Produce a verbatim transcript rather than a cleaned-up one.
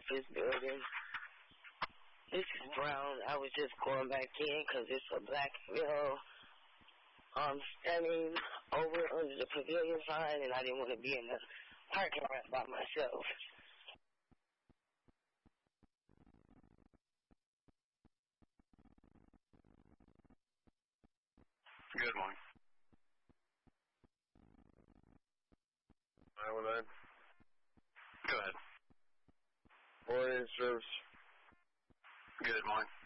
office building. This is Brown. I was just going back in because it's a black male um, standing over under the pavilion sign, and I didn't want to be in the parking lot by myself. Good morning. nine one nine. Go ahead. Morning, service. Good morning.